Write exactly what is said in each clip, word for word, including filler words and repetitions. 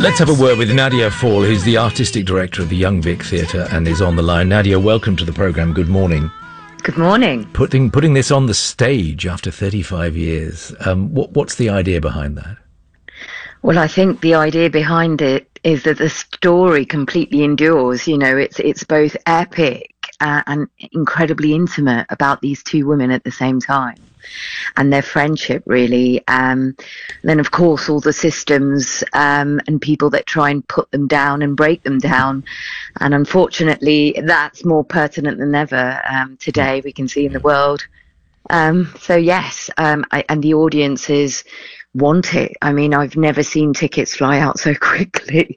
Let's have a word with Nadia Fall, who's the artistic director of the Young Vic Theatre and is on the line. Nadia, welcome to the programme. Good morning. Good morning. Putting putting this on the stage after thirty-five years, um, what, what's the idea behind that? Well, I think the idea behind it is that the story completely endures. You know, it's it's both epic uh, and incredibly intimate about these two women at the same time, and their friendship, really. Um, then, of course, all the systems um, and people that try and put them down and break them down. And unfortunately, that's more pertinent than ever um, today, we can see in the world. Um, so, yes, um, I, and the audiences want it. I mean, I've never seen tickets fly out so quickly.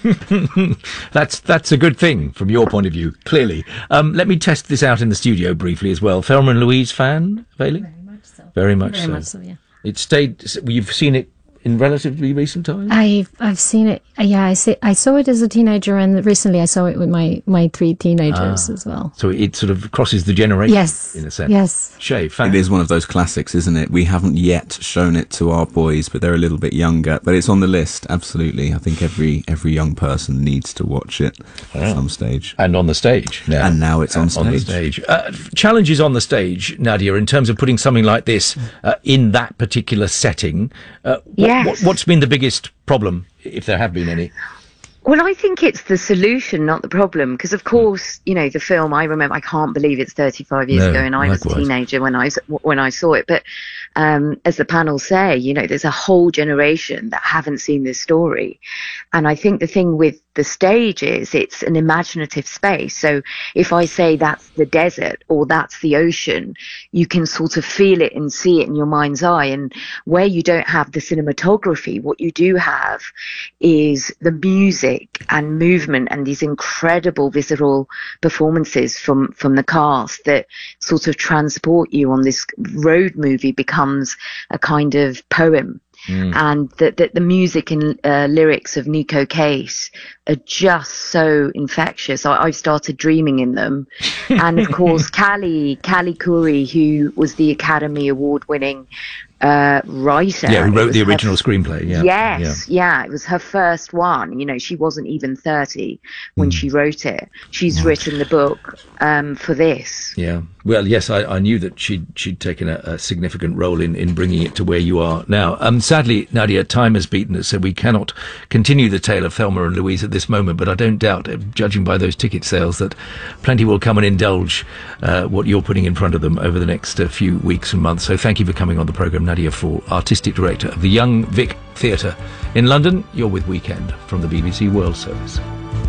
that's that's a good thing from your point of view, clearly. Um, let me test this out in the studio briefly as well. Thelma and Louise fan, Bailey? Very much so. Very much Very so. much so, yeah. It stayed. You've seen it in relatively recent times? I've I've seen it. Yeah, I see. I saw it as a teenager, and recently I saw it with my my three teenagers ah, as well. So it sort of crosses the generation. Yes, in a sense. Yes. Shay, fan. It is one of those classics, isn't it? We haven't yet shown it to our boys, but they're a little bit younger. But it's on the list, absolutely. I think every every young person needs to watch it oh. at some stage. And on the stage now. And now it's on stage. On the stage. Uh, challenges on the stage, Nadia, in terms of putting something like this uh, in that particular setting. Uh, what, yes. what, what's been the biggest problem, if there have been any? Well, I think it's the solution, not the problem. Because, of course, you know, the film, I remember, I can't believe it's thirty-five years no, ago and I likewise. was a teenager when I, when I saw it. But um, as the panel say, you know, there's a whole generation that haven't seen this story. And I think the thing with the stage is it's an imaginative space. So if I say that's the desert or that's the ocean, you can sort of feel it and see it in your mind's eye. And where you don't have the cinematography, what you do have is the music and movement and these incredible visceral performances from, from the cast that sort of transport you on this road movie becomes a kind of poem. Mm. And that the, the music and uh, lyrics of Nico Case are just so infectious. I, I've started dreaming in them. And of course, Callie, Callie Curry, who was the Academy Award winning uh, writer. Yeah, who wrote the original f- screenplay. Yeah. Yes, yeah. yeah. It was her first one. You know, she wasn't even thirty when mm. she wrote it. She's right. written the book um, for this. Yeah. Well, yes, I, I knew that she'd she'd taken a, a significant role in, in bringing it to where you are now. Um, sadly, Nadia, time has beaten us, so we cannot continue the tale of Thelma and Louise at this moment. But I don't doubt, judging by those ticket sales, that plenty will come and indulge uh, what you're putting in front of them over the next uh, few weeks and months. So thank you for coming on the programme, Nadia Fall, Artistic Director of the Young Vic Theatre in London. You're with Weekend from the B B C World Service.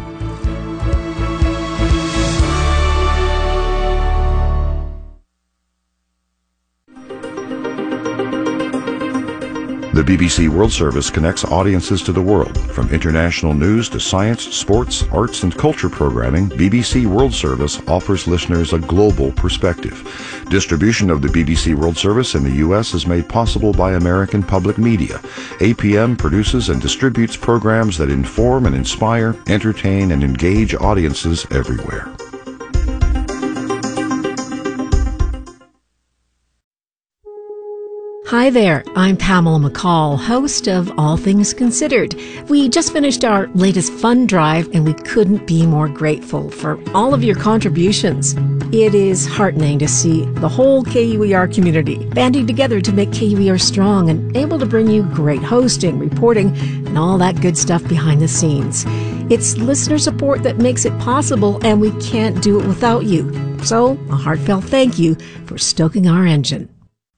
The B B C World Service connects audiences to the world. From international news to science, sports, arts, and culture programming, B B C World Service offers listeners a global perspective. Distribution of the B B C World Service in the U S is made possible by American Public Media. A P M produces and distributes programs that inform and inspire, entertain, and engage audiences everywhere. Hi there, I'm Pamela McCall, host of All Things Considered. We just finished our latest fund drive and we couldn't be more grateful for all of your contributions. It is heartening to see the whole K U E R community banding together to make K U E R strong and able to bring you great hosting, reporting, and all that good stuff behind the scenes. It's listener support that makes it possible and we can't do it without you. So, a heartfelt thank you for stoking our engine.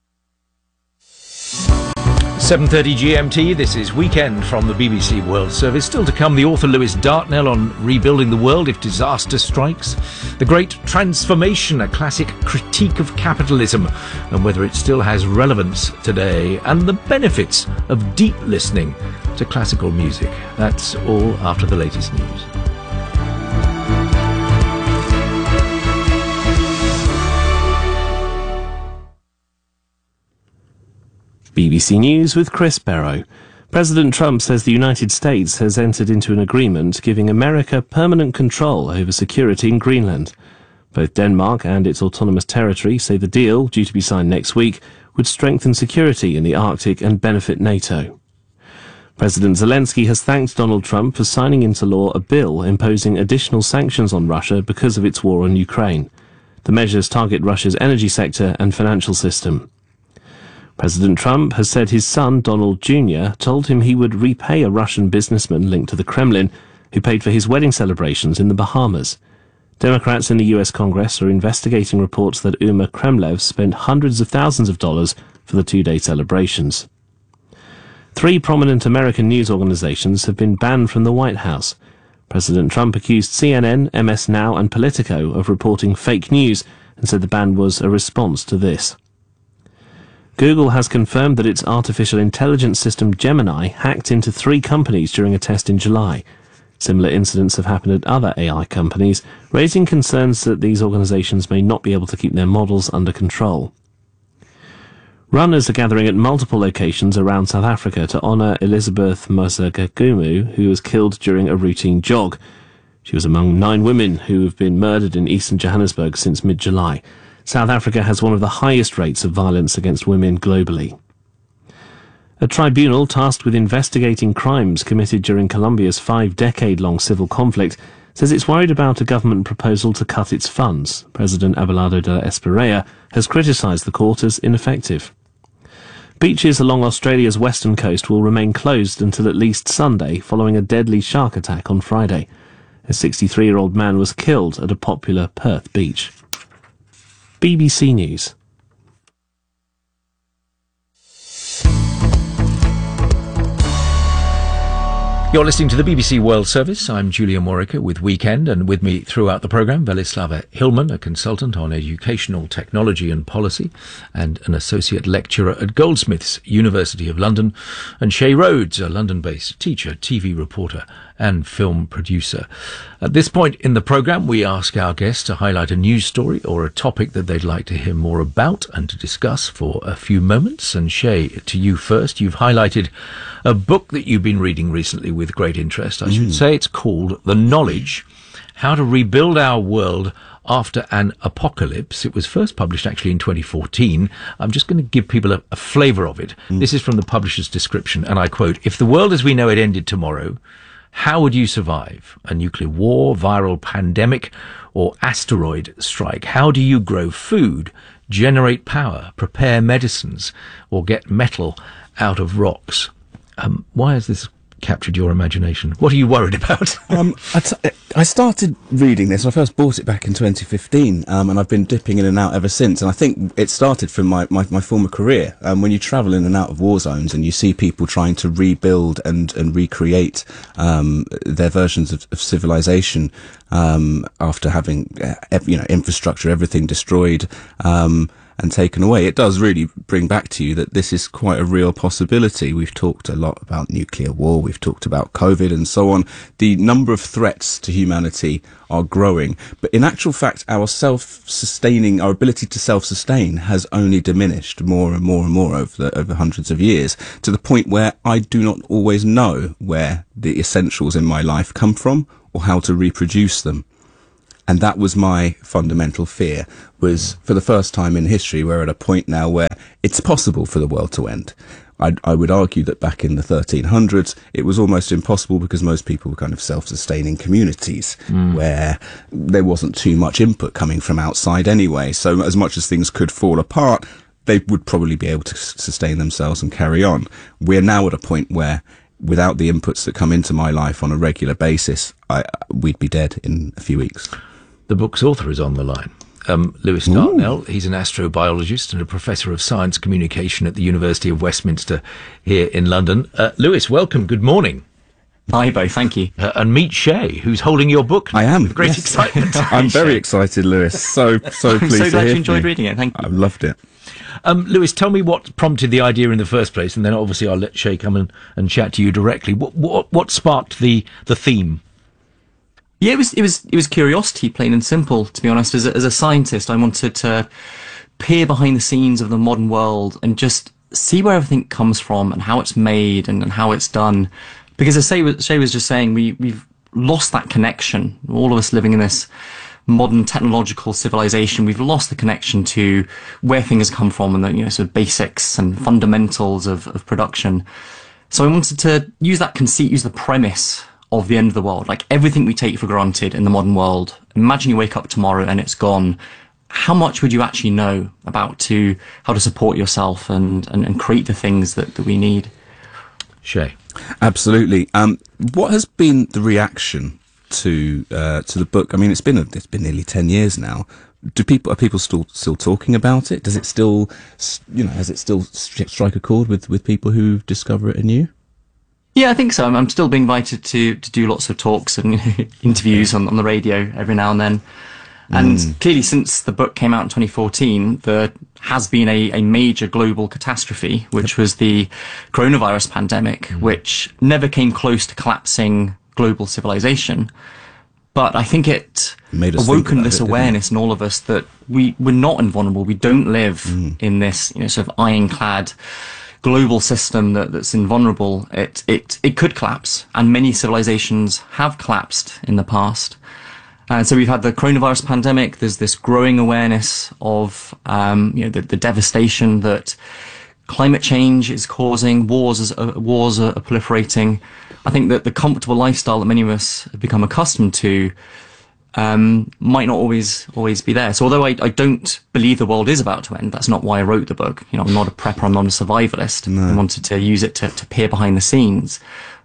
seven thirty G M T, this is Weekend from the B B C World Service. Still to come, the author Lewis Dartnell on rebuilding the world if disaster strikes. The Great Transformation, a classic critique of capitalism and whether it still has relevance today. And the benefits of deep listening to classical music. That's all after the latest news. B B C News with Chris Barrow. President Trump says the United States has entered into an agreement giving America permanent control over security in Greenland. Both Denmark and its autonomous territory say the deal, due to be signed next week, would strengthen security in the Arctic and benefit NATO. President Zelensky has thanked Donald Trump for signing into law a bill imposing additional sanctions on Russia because of its war on Ukraine. The measures target Russia's energy sector and financial system. President Trump has said his son, Donald Junior, told him he would repay a Russian businessman linked to the Kremlin who paid for his wedding celebrations in the Bahamas. Democrats in the U S Congress are investigating reports that Uma Kremlev spent hundreds of thousands of dollars for the two-day celebrations. Three prominent American news organizations have been banned from the White House. President Trump accused C N N, M S Now and Politico of reporting fake news and said the ban was a response to this. Google has confirmed that its artificial intelligence system Gemini hacked into three companies during a test in July. Similar incidents have happened at other A I companies, raising concerns that these organizations may not be able to keep their models under control. Runners are gathering at multiple locations around South Africa to honour Elizabeth Mosagagumu, who was killed during a routine jog. She was among nine women who have been murdered in eastern Johannesburg since mid-July. South Africa has one of the highest rates of violence against women globally. A tribunal tasked with investigating crimes committed during Colombia's five-decade-long civil conflict says it's worried about a government proposal to cut its funds. President Abelardo de la Espriella has criticised the court as ineffective. Beaches along Australia's western coast will remain closed until at least Sunday following a deadly shark attack on Friday. A sixty-three-year-old man was killed at a popular Perth beach. B B C News. You're listening to the B B C World Service. I'm Julia Morica with Weekend, and with me throughout the programme, Velislava Hillman, a consultant on educational technology and policy and an associate lecturer at Goldsmiths, University of London, and Shay Rhodes, a London-based teacher, T V reporter and film producer. At this point in the programme, we ask our guests to highlight a news story or a topic that they'd like to hear more about and to discuss for a few moments. And Shay, to you first. You've highlighted a book that you've been reading recently with great interest. I should mm. say it's called The Knowledge: How to Rebuild Our World After an Apocalypse. It was first published actually in twenty fourteen. I'm just going to give people a, a flavour of it. Mm. This is from the publisher's description, and I quote, "If the world as we know it ended tomorrow, how would you survive? A nuclear war, viral pandemic, or asteroid strike? How do you grow food, generate power, prepare medicines, or get metal out of rocks?" Um, why has this captured your imagination? What are you worried about? um, I, t- I started reading this. I first bought it back in twenty fifteen, um, and I've been dipping in and out ever since. And I think it started from my, my, my former career. Um, when you travel in and out of war zones and you see people trying to rebuild and, and recreate um, their versions of, of civilization um, after having uh, you know infrastructure, everything destroyed, um, and taken away, it does really bring back to you that this is quite a real possibility. We've talked a lot about nuclear war, we've talked about COVID and so on. The number of threats to humanity are growing, but in actual fact, our self-sustaining, our ability to self-sustain has only diminished more and more and more over the, over hundreds of years, to the point where I do not always know where the essentials in my life come from or how to reproduce them. And that was my fundamental fear, was for the first time in history, we're at a point now where it's possible for the world to end. I'd, I would argue that back in the thirteen hundreds, it was almost impossible because most people were kind of self-sustaining communities mm. where there wasn't too much input coming from outside anyway. So as much as things could fall apart, they would probably be able to sustain themselves and carry on. We're now at a point where without the inputs that come into my life on a regular basis, I, we'd be dead in a few weeks. The book's author is on the line. Um, Lewis Dartnell. He's an astrobiologist and a professor of science communication at the University of Westminster here in London. Uh, Lewis, welcome. Good morning. Hi, Bo. Thank you. Uh, and meet Shay, who's holding your book. I am. With great yes. excitement. I'm very excited, Lewis. So, so pleased I'm so glad to you hear enjoyed me. reading it. Thank you. I've loved it. Um, Lewis, tell me what prompted the idea in the first place, and then obviously I'll let Shay come and, and chat to you directly. What, what, what sparked the, the theme? Yeah, it was it was it was curiosity, plain and simple. To be honest, as a, as a scientist, I wanted to peer behind the scenes of the modern world and just see where everything comes from and how it's made and, and how it's done. Because as Shay was, Shay was just saying, we we've lost that connection. All of us living in this modern technological civilization, we've lost the connection to where things come from and the you know sort of basics and fundamentals of, of production. So I wanted to use that conceit, use the premise of the end of the world, like everything we take for granted in the modern world. Imagine you wake up tomorrow and it's gone. How much would you actually know about to how to support yourself and, and, and create the things that, that we need? Shay. Absolutely. Um, what has been the reaction to uh, to the book? I mean, it's been a, it's been nearly ten years now. Do people are people still still talking about it? Does it still, you know, has it still strike a chord with, with people who discover it anew? Yeah, I think so. I'm, I'm still being invited to to do lots of talks and interviews on, on the radio every now and then. And mm. clearly, since the book came out in twenty fourteen, there has been a, a major global catastrophe, which was the coronavirus pandemic, mm. which never came close to collapsing global civilization. But I think it Made us awoken this it, awareness in all of us that we, we're not invulnerable. We don't live mm. in this, you know, sort of ironclad global system that, that's invulnerable. It, it, it could collapse, and many civilizations have collapsed in the past. And so we've had the coronavirus pandemic. There's this growing awareness of, um, you know, the, the devastation that climate change is causing. Wars is, uh, wars are, are proliferating. I think that the comfortable lifestyle that many of us have become accustomed to um, might not always always be there. So although I, I don't believe the world is about to end, that's not why I wrote the book. You know, I'm not a prepper. I'm not a survivalist. No. I wanted to use it to, to peer behind the scenes,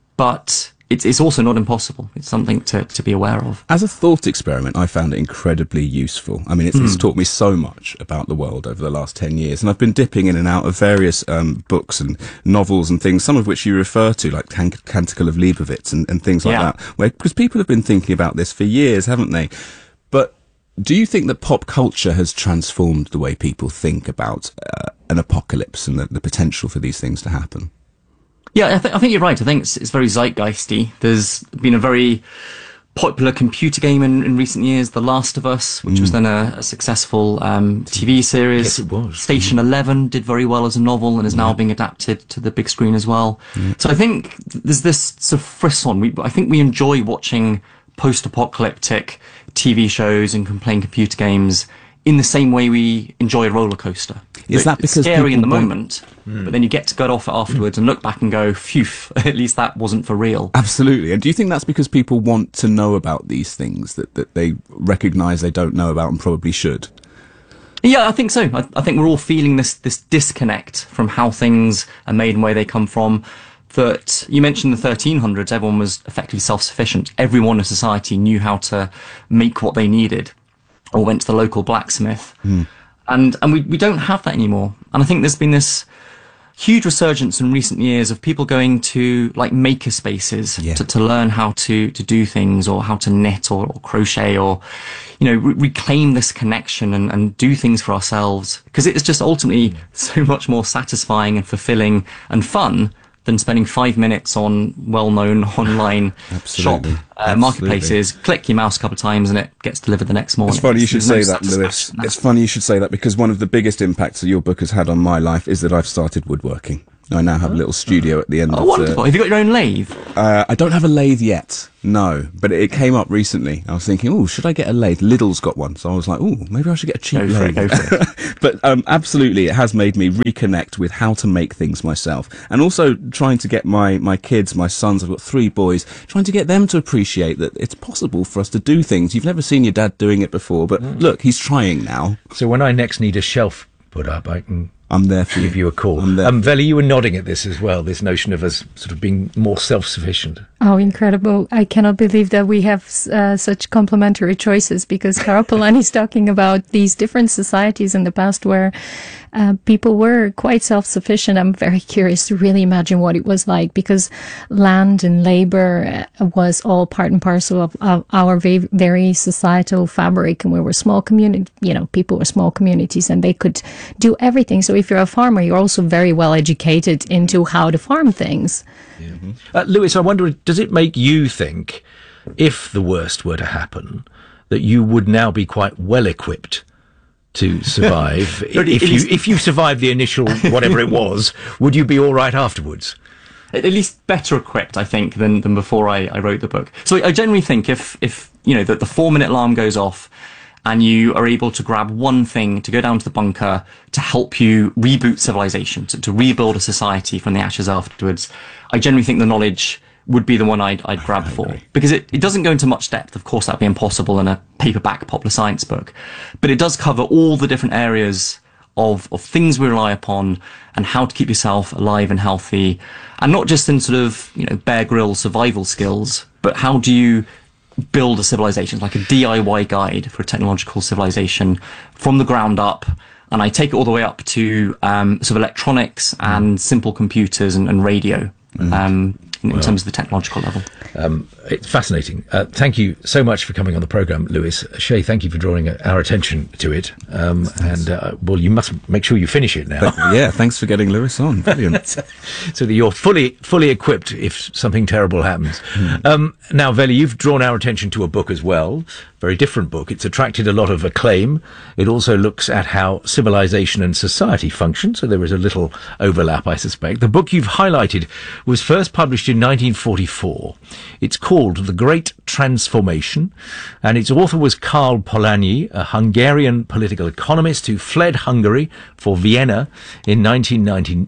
but It's, it's also not impossible. It's something to, to be aware of. As a thought experiment, I found it incredibly useful. I mean, it's, mm. it's taught me so much about the world over the last ten years. And I've been dipping in and out of various um, books and novels and things, some of which you refer to, like Can- Canticle of Leibowitz and, and things like yeah. that. Where, because people have been thinking about this for years, haven't they? But do you think that pop culture has transformed the way people think about uh, an apocalypse and the, the potential for these things to happen? Yeah, I, th- I think you're right. I think it's, it's very zeitgeisty. There's been a very popular computer game in, in recent years, The Last of Us, which mm. was then a, a successful um, T V series. Yes, it was. Station mm. eleven did very well as a novel and is yeah. now being adapted to the big screen as well. Yeah. So I think there's this sort of frisson. We, I think we enjoy watching post-apocalyptic T V shows and playing computer games in the same way we enjoy a roller coaster. Is that because it's scary in the want... moment, mm. but then you get to get off it afterwards mm. and look back and go, phew, at least that wasn't for real. Absolutely. And do you think that's because people want to know about these things that, that they recognise they don't know about and probably should? Yeah, I think so. I, I think we're all feeling this, this disconnect from how things are made and where they come from. That you mentioned the thirteen hundreds, everyone was effectively self-sufficient. Everyone in society knew how to make what they needed, or went to the local blacksmith. Mm. And and we, we don't have that anymore. And I think there's been this huge resurgence in recent years of people going to like maker spaces yeah. to, to learn how to, to do things, or how to knit or, or crochet, or, you know, re- reclaim this connection and, and do things for ourselves. Because it's just ultimately so much more satisfying and fulfilling and fun than spending five minutes on well-known online shop uh, marketplaces. Click your mouse a couple of times and it gets delivered the next morning. It's funny you should say that, Lewis. It's funny you should say that, because one of the biggest impacts that your book has had on my life is that I've started woodworking. I now have a little studio at the end oh, of wonderful. the... Have you got your own lathe? Uh, I don't have a lathe yet, no. But it came up recently. I was thinking, oh, should I get a lathe? Lidl's got one. So I was like, oh, maybe I should get a cheap go lathe. For it, go for it. But um, absolutely, it has made me reconnect with how to make things myself. And also trying to get my, my kids, my sons, I've got three boys, trying to get them to appreciate that it's possible for us to do things. You've never seen your dad doing it before, but mm. look, he's trying now. So when I next need a shelf put up, I can... I'm there for give you. you a call. Um, Veli, you were nodding at this as well, this notion of us sort of being more self-sufficient. Oh, incredible. I cannot believe that we have uh, such complementary choices, because Carol Polanyi is talking about these different societies in the past where uh, people were quite self-sufficient. I'm very curious to really imagine what it was like, because land and labor was all part and parcel of, of our va- very societal fabric, and we were small community, you know, people were small communities and they could do everything. So if you're a farmer, you're also very well educated into how to farm things. Yeah. Mm-hmm. Uh, Lewis, I wonder, does it make you think, if the worst were to happen, that you would now be quite well equipped to survive? if you if you survived the initial whatever it was, would you be all right afterwards? At least better equipped, I think, than than before I, I wrote the book. So I generally think if if you know that the four minute alarm goes off, and you are able to grab one thing to go down to the bunker to help you reboot civilization, to, to rebuild a society from the ashes afterwards, I generally think the knowledge would be the one I'd, I'd grab for. Because it, it doesn't go into much depth. Of course, that'd be impossible in a paperback popular science book. But it does cover all the different areas of, of things we rely upon and how to keep yourself alive and healthy. And not just in sort of, you know, Bear Grylls survival skills, but how do you build a civilization, like a D I Y guide for a technological civilization from the ground up. And I take it all the way up to um, sort of electronics and simple computers and, and radio. Mm. Um, in, well, in terms of the technological level. Um, it's fascinating. Uh, thank you so much for coming on the programme, Lewis. Shay, thank you for drawing our attention to it. Um, and, uh, well, you must make sure you finish it now. Yeah, thanks for getting Lewis on. Brilliant. So that you're fully fully equipped if something terrible happens. Mm. Um, now, Veli, you've drawn our attention to a book as well. Very different book. It's attracted a lot of acclaim. It also looks at how civilization and society function, so there is a little overlap, I suspect. The book you've highlighted was first published in nineteen forty-four. It's called The Great Transformation, and its author was Karl Polanyi, a Hungarian political economist who fled Hungary for Vienna in nineteen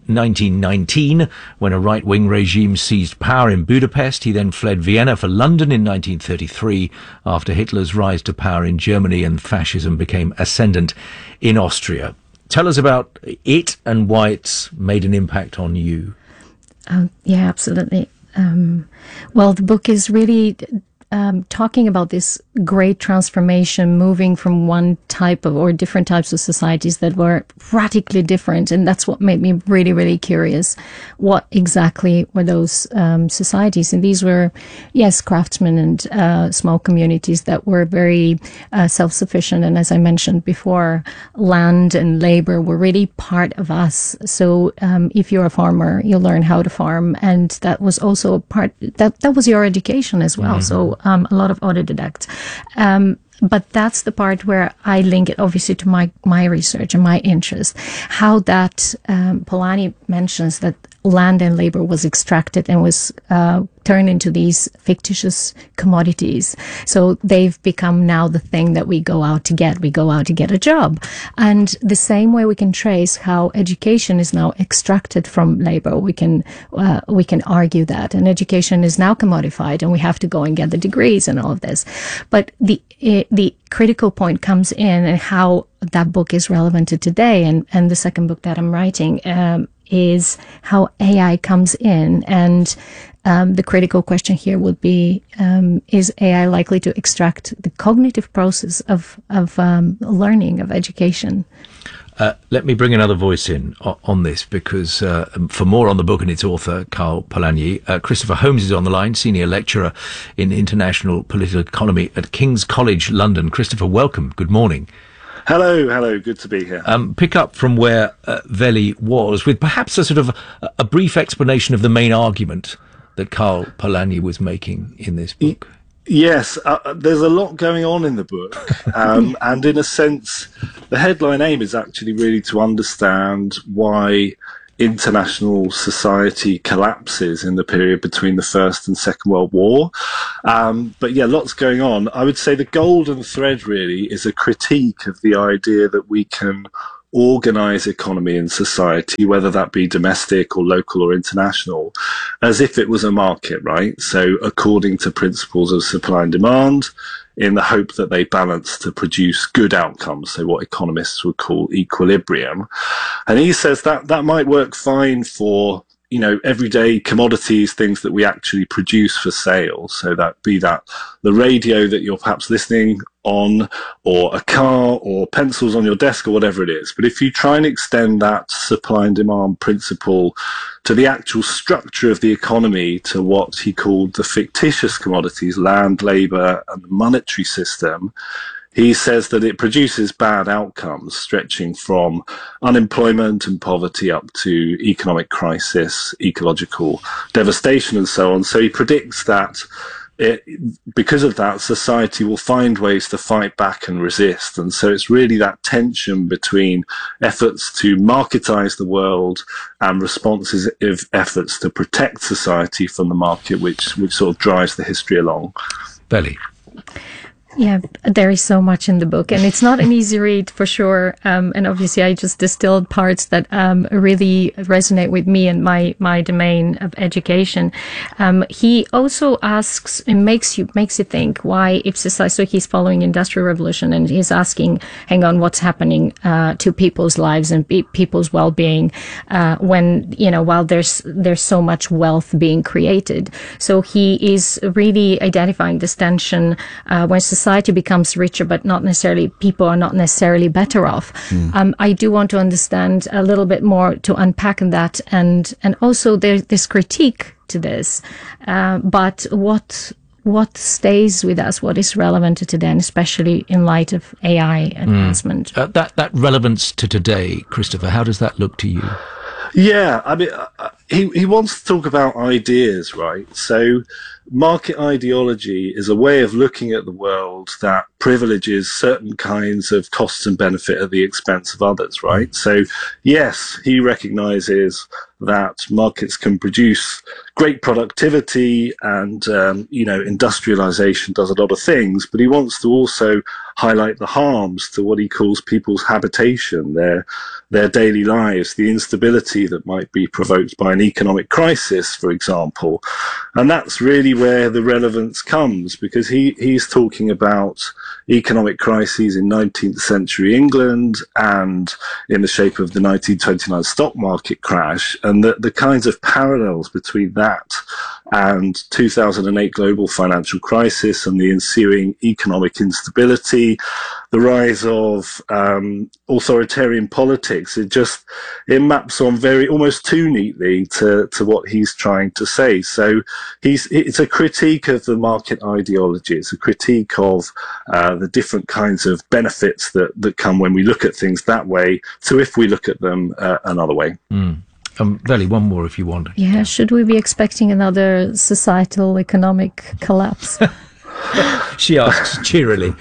nineteen, when a right-wing regime seized power in Budapest. He then fled Vienna for London in nineteen thirty-three after Hitler's rise to power in Germany and fascism became ascendant in Austria. Tell us about it and why it's made an impact on you. Um, yeah, absolutely. Um, well, the book is really um, talking about this great transformation, moving from one type of or different types of societies that were radically different. And that's what made me really, really curious. What exactly were those um, societies? And these were, yes, craftsmen and uh, small communities that were very uh, self-sufficient. And as I mentioned before, land and labor were really part of us. So um, if you're a farmer, you'll learn how to farm. And that was also a part, that, that was your education as well. Mm-hmm. So um, a lot of autodidacts. Um, but that's the part where I link it obviously to my, my research and my interest. How that, um, Polanyi mentions that land and labor was extracted and was uh, turned into these fictitious commodities. So they've become now the thing that we go out to get. We go out to get a job. And the same way we can trace how education is now extracted from labor. We can, uh, we can argue that. And education is now commodified and we have to go and get the degrees and all of this. But the, uh, the critical point comes in and how that book is relevant to today. And, and the second book that I'm writing, um, is how A I comes in. And um, the critical question here would be, um, is A I likely to extract the cognitive process of, of um, learning, of education? Uh, let me bring another voice in o- on this, because uh, for more on the book and its author, Karl Polanyi, uh, Christopher Holmes is on the line, Senior Lecturer in International Political Economy at King's College London. Christopher, welcome. Good morning. Hello, hello. Good to be here. Um, pick up from where uh, Veli was, with perhaps a sort of a, a brief explanation of the main argument that Karl Polanyi was making in this book. Yes, uh, there's a lot going on in the book, um, and in a sense, the headline aim is actually really to understand why international society collapses in the period between the First and Second World War. Um, but yeah, lots going on. I would say the golden thread really is a critique of the idea that we can organize economy and society, whether that be domestic or local or international, as if it was a market, right? So according to principles of supply and demand, in the hope that they balance to produce good outcomes, so what economists would call equilibrium. And he says that that might work fine for, you know, everyday commodities, things that we actually produce for sale. So that be that the radio that you're perhaps listening on, or a car, or pencils on your desk, or whatever it is. But if you try and extend that supply and demand principle to the actual structure of the economy, to what he called the fictitious commodities, land, labour, and the monetary system, he says that it produces bad outcomes, stretching from unemployment and poverty up to economic crisis, ecological devastation, and so on. So he predicts that it, because of that, society will find ways to fight back and resist. And so it's really that tension between efforts to marketize the world and responsive efforts to protect society from the market, which, which sort of drives the history along. Veli. Yeah, there is so much in the book, and it's not an easy read for sure. Um, and obviously, I just distilled parts that um, really resonate with me and my my domain of education. Um, he also asks and makes you makes you think why, if society. So he's following Industrial Revolution, and he's asking, hang on, what's happening uh, to people's lives and pe- people's well-being uh, when you know while there's there's so much wealth being created. So he is really identifying this tension uh, when society Society becomes richer, but not necessarily, people are not necessarily better off. Mm. Um, I do want to understand a little bit more to unpack that, and and also there's this critique to this. Uh, but what what stays with us? What is relevant to today, and especially in light of A I advancement? Mm. Uh, that that relevance to today, Christopher. How does that look to you? Yeah, I mean, uh, he he wants to talk about ideas, right? So, market ideology is a way of looking at the world that privileges certain kinds of costs and benefit at the expense of others, right? So, yes, he recognizes that markets can produce great productivity and, um, you know, industrialization does a lot of things, but he wants to also highlight the harms to what he calls people's habitation, their their daily lives, the instability that might be provoked by an economic crisis, for example. And that's really where the relevance comes, because he, he's talking about economic crises in nineteenth century England and in the shape of the nineteen twenty-nine stock market crash, and the, the kinds of parallels between that and two thousand eight global financial crisis and the ensuing economic instability, the rise of um, authoritarian politics. It just, it maps on very, almost too neatly to, to what he's trying to say. So he's, it's a critique of the market ideology. It's a critique of uh, the different kinds of benefits that, that come when we look at things that way to if we look at them uh, another way. Mm. Um, Veli, one more if you want. Yeah, yeah, should we be expecting another societal economic collapse? She asks cheerily.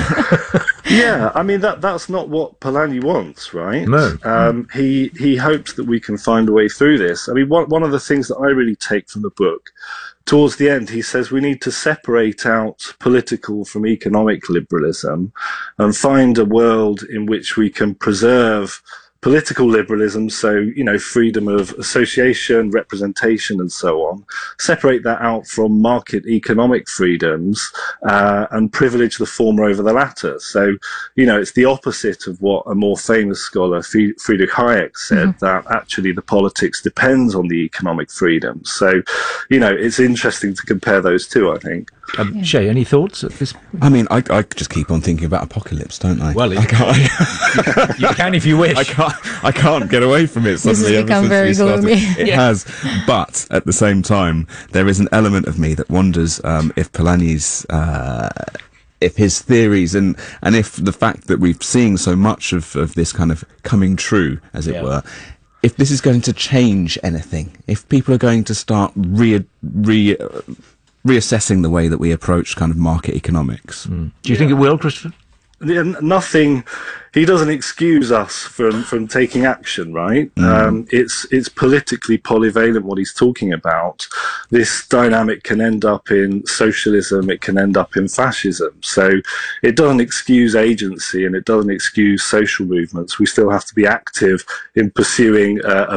Yeah, I mean, that that's not what Polanyi wants, right? No. Um, he he hopes that we can find a way through this. I mean, one, one of the things that I really take from the book, towards the end, he says we need to separate out political from economic liberalism and find a world in which we can preserve political liberalism, so, you know, freedom of association, representation, and so on, separate that out from market economic freedoms uh, and privilege the former over the latter. So, you know, it's the opposite of what a more famous scholar, Friedrich Hayek, said, mm-hmm. that actually the politics depends on the economic freedoms. So, you know, it's interesting to compare those two, I think. Um, yeah. Shay, any thoughts at this point? I mean, I, I just keep on thinking about apocalypse, don't I? Well, I can't, I, you can if you wish. I can't, I can't get away from it suddenly. This has become very gloomy. It yeah. has. But at the same time, there is an element of me that wonders um, if Polanyi's... Uh, if his theories and, and if the fact that we've seen so much of, of this kind of coming true, as it yeah. were, if this is going to change anything, if people are going to start re... re uh, reassessing the way that we approach kind of market economics. Mm. Do you yeah. think it will, Christopher? Yeah, nothing. He doesn't excuse us from, from taking action, right? Mm. Um, it's it's politically polyvalent what he's talking about. This dynamic can end up in socialism, it can end up in fascism. So it doesn't excuse agency and it doesn't excuse social movements. We still have to be active in pursuing a, a